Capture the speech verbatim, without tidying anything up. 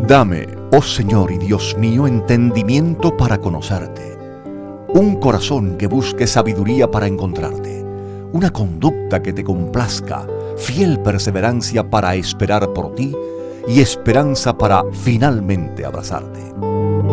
Dame, oh Señor y Dios mío, entendimiento para conocerte, un corazón que busque sabiduría para encontrarte, una conducta que te complazca, fiel perseverancia para esperar por ti y esperanza para finalmente abrazarte.